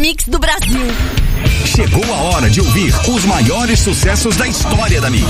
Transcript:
mix do Brasil. Chegou a hora de ouvir os maiores sucessos da história da Mix.